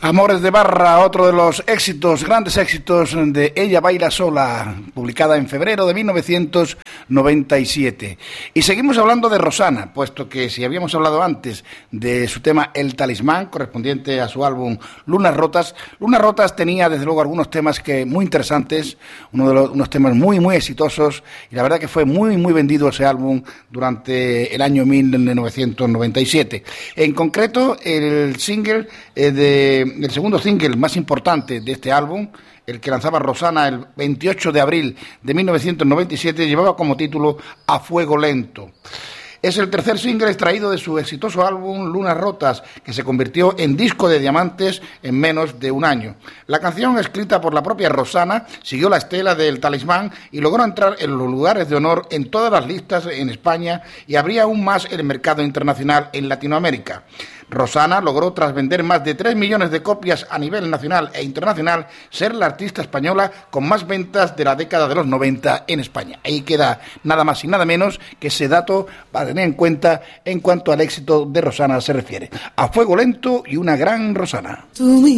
Amores de Barra, otro de los éxitos, grandes éxitos de Ella Baila Sola, publicada en febrero de 1997. Y seguimos hablando de Rosana, puesto que si habíamos hablado antes de su tema El Talismán, correspondiente a su álbum Lunas Rotas, Lunas Rotas tenía desde luego algunos temas muy interesantes, unos temas muy exitosos, y la verdad que fue muy vendido ese álbum durante el año 1997. En concreto, el segundo single más importante de este álbum, el que lanzaba Rosana el 28 de abril de 1997, llevaba como título A Fuego Lento. Es el tercer single extraído de su exitoso álbum Lunas Rotas, que se convirtió en disco de diamantes en menos de un año. La canción, escrita por la propia Rosana, siguió la estela del Talismán y logró entrar en los lugares de honor en todas las listas en España y abría aún más el mercado internacional en Latinoamérica. Rosana logró, tras vender más de 3 millones de copias a nivel nacional e internacional, ser la artista española con más ventas de la década de los 90 en España. Ahí queda nada más y nada menos que ese dato para tener en cuenta en cuanto al éxito de Rosana se refiere. A Fuego Lento y una gran Rosana.